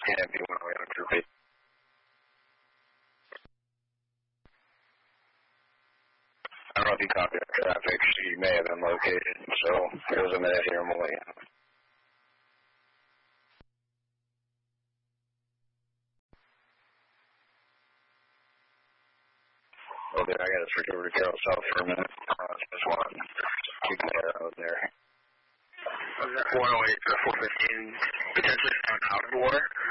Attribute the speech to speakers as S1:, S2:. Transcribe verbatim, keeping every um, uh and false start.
S1: Yeah, B one oh eight on Group eight. I don't know if you copied that traffic. She may have been located, so it was a minute here in Moline. Well, then I got to switch over to Carroll South for a minute. Uh, just one. Keep my head out there.
S2: Was that four oh eight or four fifteen potentially found out of the water?